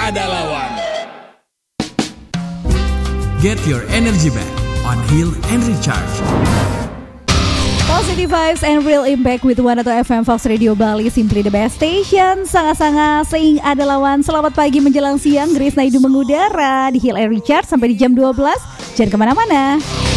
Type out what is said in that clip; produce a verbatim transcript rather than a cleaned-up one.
ada lawan. Get your energy back on Heal and Recharge. Positive vibes and real impact with one oh two F M Fox Radio Bali, simply the best station. Sangat-sangat seing ada lawan. Selamat pagi menjelang siang, Grace Naidu mengudara di Heal and Recharge sampai di jam dua belas. Jangan kemana-mana.